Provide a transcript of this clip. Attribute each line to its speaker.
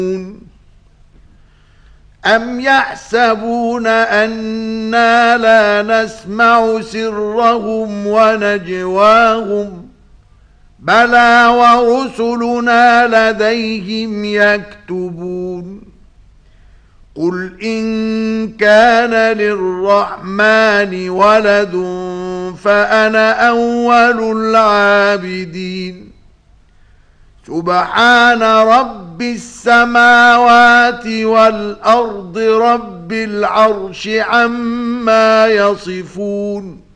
Speaker 1: أم يحسبون أنا لا نسمع سرهم ونجواهم بلى ورسلنا لديهم يكتبون قل إن كان للرحمن ولد فأنا أول العابدين سبحان رب السماوات والأرض رب العرش عما يصفون